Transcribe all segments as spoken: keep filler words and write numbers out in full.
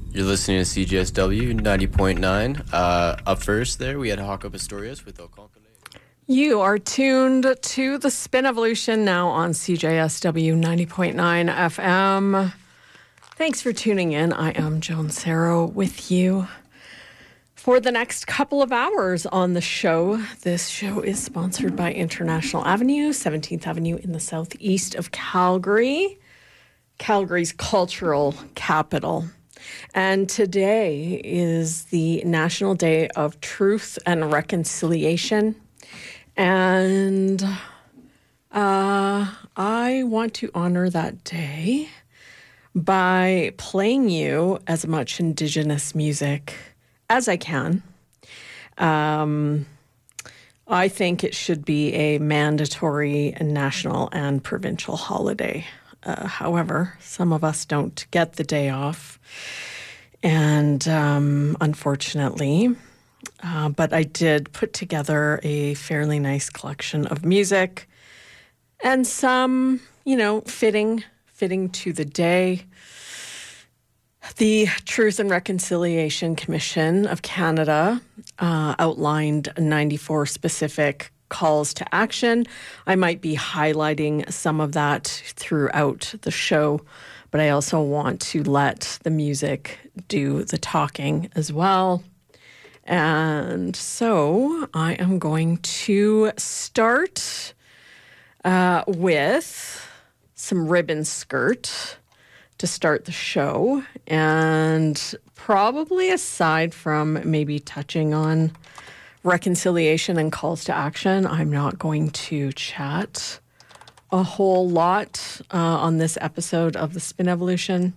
You're listening to C J S W ninety point nine. Uh, up first there, we had Jaco Pastorius with El Concole. You are tuned to the Spin Evolution now on C J S W ninety point nine F M. Thanks for tuning in. I am Joan Serro with you for the next couple of hours on the show. This show is sponsored by International Avenue, seventeenth Avenue in the southeast of Calgary, Calgary's cultural capital. And today is the National Day of Truth and Reconciliation. And uh, I want to honor that day by playing you as much Indigenous music as I can. Um, I think it should be a mandatory national and provincial holiday. Uh, however, some of us don't get the day off. And um, unfortunately, uh, but I did put together a fairly nice collection of music and some, you know, fitting, fitting to the day. The Truth and Reconciliation Commission of Canada uh, outlined ninety-four specific calls to action. I might be highlighting some of that throughout the show, but I also want to let the music do the talking as well. And so I am going to start uh, with some Ribbon Skirt to start the show. And probably aside from maybe touching on reconciliation and calls to action, I'm not going to chat a whole lot uh, on this episode of the Spin Evolution.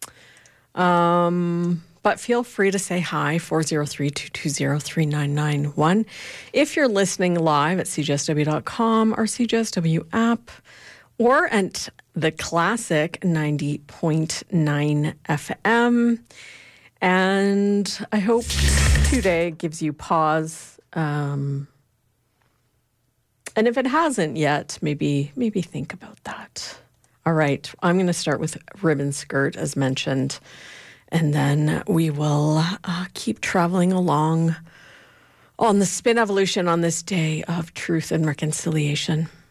Um, but feel free to say hi, four oh three, two two zero, three nine nine one. If you're listening live at C J S W dot com or C J S W app, or at the classic ninety point nine F M. And I hope today gives you pause. Um, and if it hasn't yet, maybe maybe think about that. All right, I'm going to start with Ribbon Skirt, as mentioned, and then we will uh, keep traveling along on the Spin Evolution on this day of truth and reconciliation.